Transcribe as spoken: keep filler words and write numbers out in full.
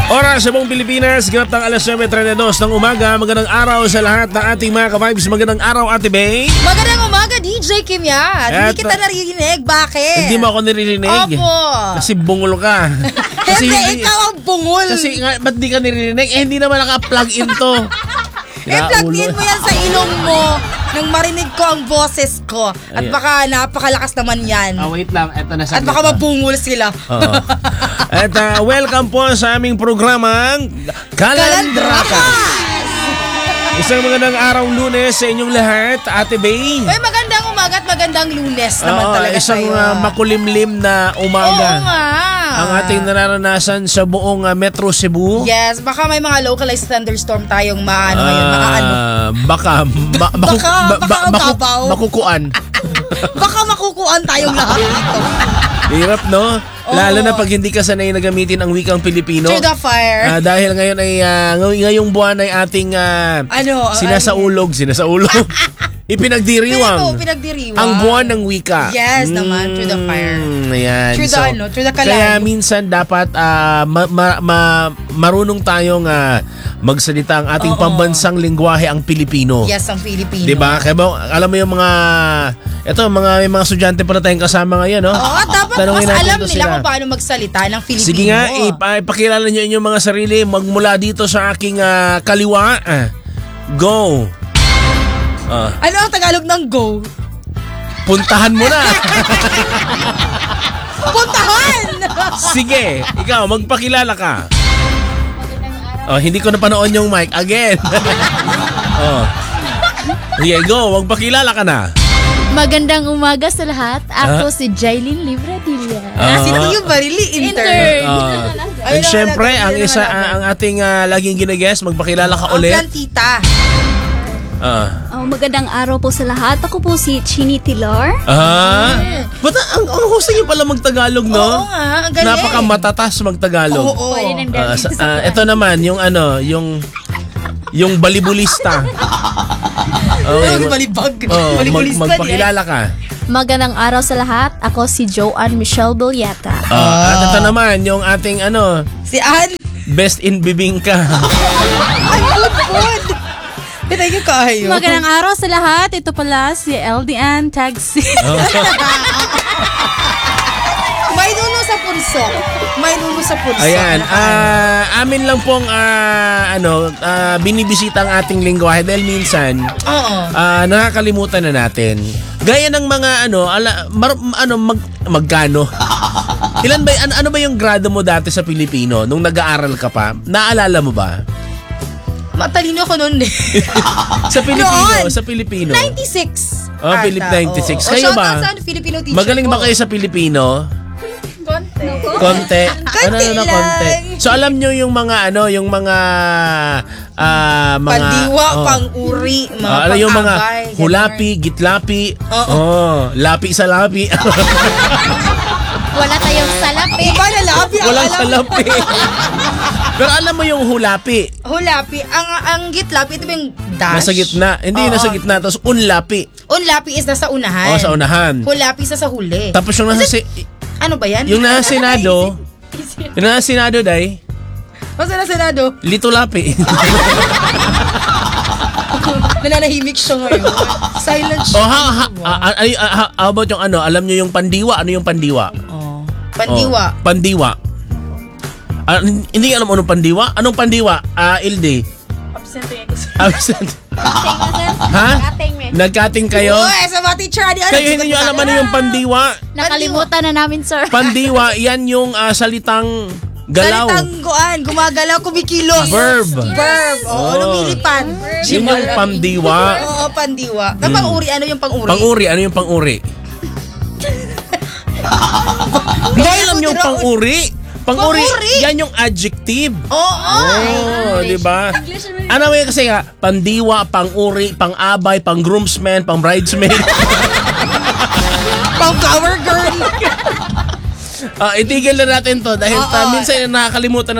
Oras sa buong Pilipinas, ganap ng alas nuwebe trenta y dos ng umaga. Magandang araw sa lahat ng ating mga ka-vibes. Magandang araw, Ate Bay. Magandang umaga, D J Kim yan. At, hindi kita naririnig. Bakit? Hindi mo ako naririnig. Opo. Kasi bungol ka. Kasi hindi, ikaw ang bungol. Kasi nga, ba't di ka naririnig? Eh, hindi naman naka-plug in to. Eh, plug in mo yan sa ilong mo nang marinig ko ang boses ko. At Ayan. baka napakalakas naman yan. Oh, wait lang. Eto na At baka mabungol sila. Oo. At uh, welcome po sa aming programang Kalandrakas. Isang magandang araw Lunes sa inyong lahat, Ate Bay. Uy, magandang umaga at magandang Lunes naman Oo, talaga isang sa'yo. uh, makulimlim na umaga. Oo nga. Ang ating nararanasan sa buong uh, Metro Cebu. Yes, baka may mga localized thunderstorm tayong maano ngayon, Ah, maaano. Baka, ba, baku, Baka- ba- baka ba- maku- mababaw. makukuan. Baka makukuan tayong lahat dito. Hirap, no? Lalo Oo. na pag hindi ka sanay na gamitin ang wikang Pilipino. Through the fire. Ah, dahil ngayon ay ah, ngay- ngayong buwan ay ating ah, Ano? sinasaulog, sinasaulog. Ipinagdiriwang. Pinag- pinagdiriwang. Ang buwan ng wika. Yes naman, through the fire. Ayan. Through the ano, through the kalan. Kaya minsan dapat ah, ma- ma- ma- marunong tayong ah, magsalita ang ating Oo. pambansang lingwahe, ang Pilipino. Yes, ang Filipino. 'Di ba? Kaya ba, alam mo yung mga eto mga may mga estudyante pa na tayong kasama ngayon, no? Oo, dapat Tanungin mas natin alam to nila sila. kung paano magsalita ng Filipino. Sige nga, ipa- ipakilala niyo inyong mga sarili magmula dito sa aking ah, kaliwa. Ah, go. Ah, Ano ang Tagalog ng go? puntahan mo na. Puntahan! Sige, ikaw magpakilala ka. Oh, hindi ko napanood yung mic again. Oh. Sige, go, magpakilala ka na. Magandang umaga sa lahat. Ako Ah? si Jailyn Libradilla. Ah. Sino yung barili? Intern. Intern. Ah, Ay, and syempre, nakalagay, ang yun isa nakalagay. ang ating ah, laging ginaguest, magpakilala ka Ang ulit. plantita. Ah. Oh, magandang araw po sa lahat. Ako po si Chini Tilar. Ah? Ba't ang, ang gusto niyo pala magtagalog, no? Oo nga, ang galing. Napakamatatas magtagalog. Oo. Pwede nang Ah, dami. sa- ah, ito naman, yung ano, yung yung balibulista. Okay. Ay, balibag. Oh, mag, Balibulista magpakilala ka. Magandang araw sa lahat. Ako si Joanne Michelle Bilyata. Ah, at ito naman, yung ating ano, Si Ann. best in bibingka. Ay, good, good. Pinay ka kayo. Magandang araw sa lahat. Ito pala si L D N Taxi. May nuno sa punso. May nuno sa punso. Ayan, ah, amin lang pong ah, ano, ah, binibisita ang ating lingwahe dahil minsan Oo. ah, nakakalimutan na natin. Gaya ng mga ano, ala, mar, ano mag, magkano? Ilan ba ano, ano ba yung grado mo dati sa Pilipino nung nag-aaral ka pa? Naalala mo ba? Matalino ko noon eh. Sa Pilipino, Noon. sa Pilipino. ninety-six. Oh, ata, Philip ninety-six. oo. Kayo O, ba? shoutout sa Filipino teacher Magaling ba ko. kayo sa Pilipino? Konti. Konti. Ano Konti na lang. konti? So alam nyo yung mga ano, yung mga ah mga Pandiwa, oh. pang-uri, mga Ah, ano yung mga pang-agay, ganun. hulapi, gitlapi. Oo. Oh, lapi sa lapi. Wala tayong salapi. Iba na labi. ang Walang alam- salapi. Pero alam mo yung hulapi, Hulapi. Ang ang gitlapi, ito ba yung dash? nasa gitna. Hindi, Oo. nasa gitna. Tapos unlapi. Unlapi is nasa unahan. Oh, sa unahan. Hulapi sa sa huli. Tapos yung nasa, si- Ano ba yan? yung nasa Senado, yung nasa Senado, day, Basta na Senado, lito lapi. nananahimik siya ngayon. Silent siya. Oh, ha, ha, ah, ah, ay, ah, ha- how about yung ano, alam nyo yung pandiwa? Ano yung pandiwa? Oh. Pandiwa. Oh, pandiwa. Ah, hindi alam mo anong pandiwa? Anong pandiwa? Ah, Ilde. Absent. Ha? Nagkating kayo? Uy, sa mga teacher, di ano? Kayo hindi nyo alam ano yung pandiwa? Nakalimutan na namin, sir. Pandiwa, yan yung ah, salitang galaw. Salitang guan, gumagalaw, kumikilos. Verb. Verb. Oo, Oh. lumilipan. Yun yung pandiwa. Oo, pandiwa. Na pang-uri, ano yung pang-uri? Pang-uri, ano yung pang-uri? Hindi alam yung pang-uri? Pang-uri, Pang-uri? yan yung adjective. Oo. Oh, di ba? Ano mo yun kasi nga, pandiwa, pang-uri, pang-abay, pang-groomsman, pang-bridesmaid. Pang-flower girl. Ah, itigil na natin to dahil Oo. uh, minsan nakakalimutan